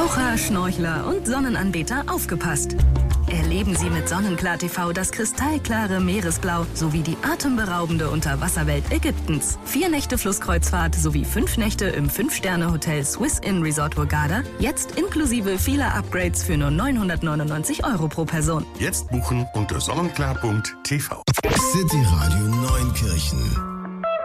Taucher, Schnorchler und Sonnenanbeter aufgepasst. Erleben Sie mit Sonnenklar TV das kristallklare Meeresblau sowie die atemberaubende Unterwasserwelt Ägyptens. 4 Nächte Flusskreuzfahrt sowie 5 Nächte im 5-Sterne-Hotel Swiss Inn Resort Hurghada. Jetzt inklusive vieler Upgrades für nur 999 € pro Person. Jetzt buchen unter sonnenklar.tv. City Radio Neunkirchen